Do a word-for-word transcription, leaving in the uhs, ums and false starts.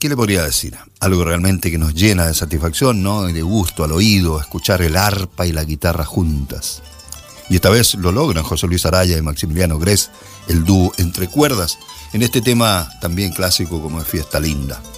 ¿qué le podría decir? Algo realmente que nos llena de satisfacción, ¿no? Y de gusto al oído, escuchar el arpa y la guitarra juntas. Y esta vez lo logran José Luis Araya y Maximiliano Gress, el dúo Entre Cuerdas, en este tema también clásico como es Fiesta Linda.